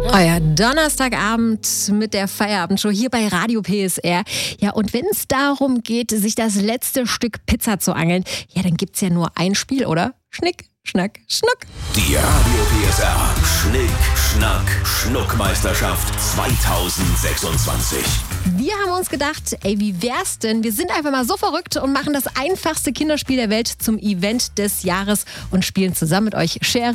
Euer Donnerstagabend mit der Feierabendshow hier bei Radio PSR. Ja, und wenn es darum geht, sich das letzte Stück Pizza zu angeln, ja, dann gibt's ja nur ein Spiel, oder? Schnick, Schnack, Schnuck. Die Radio PSR Schnick, Schnack, Schnuckmeisterschaft 2026. Wir haben uns gedacht, wie wär's denn? Wir sind einfach mal so verrückt und machen das einfachste Kinderspiel der Welt zum Event des Jahres und spielen zusammen mit euch Schere,